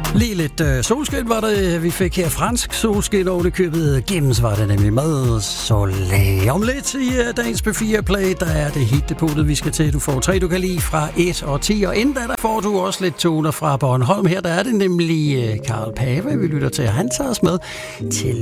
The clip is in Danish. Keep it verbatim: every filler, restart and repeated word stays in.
Lige lidt øh, solskin var det, vi fik her. Fransk solskin over det købet. Gennem var det nemlig med Soleil. Om lidt i uh, dagens P fire Play, der er det hitdepotet, vi skal til. Du får tre, du kan lide fra et og ti. Og inden da, der får du også lidt toner fra Bornholm. Her der er det nemlig uh, Karl Pave, vi lytter til. Han tager os med til